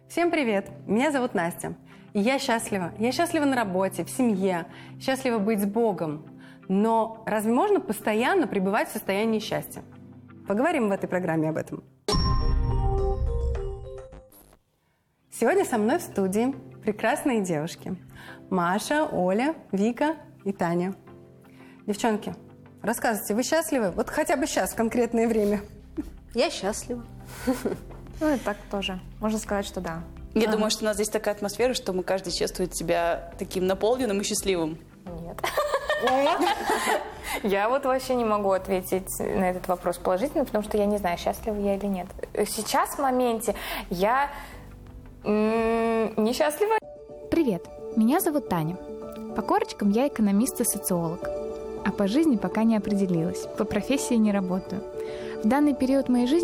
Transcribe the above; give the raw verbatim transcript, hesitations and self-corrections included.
Всем привет! Меня зовут Настя. И я счастлива. Я счастлива на работе, в семье, счастлива быть с Богом. Но разве можно постоянно пребывать в состоянии счастья? Поговорим в этой программе об этом. Сегодня со мной в студии прекрасные девушки. Маша, Оля, Вика и Таня. Девчонки, рассказывайте, вы счастливы? Вот хотя бы сейчас, в конкретное время. Я счастлива. Ну и так тоже. Можно сказать, что да. Я ага. думаю, что у нас здесь такая атмосфера, что мы каждый чувствует себя таким наполненным и счастливым. Нет. Я вот вообще не могу ответить на этот вопрос положительно, потому что я не знаю, счастлива я или нет. Сейчас, в моменте, я несчастлива. Привет, меня зовут Таня. По корочкам я экономист и социолог. А по жизни пока не определилась, по профессии не работаю. В данный период моей жизни